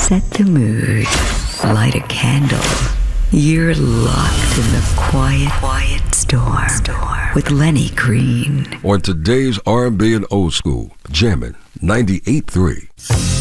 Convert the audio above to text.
Set the mood. Light a candle. You're locked in the quiet storm with Lenny Green. On today's R&B and Old School, jamming 98.3.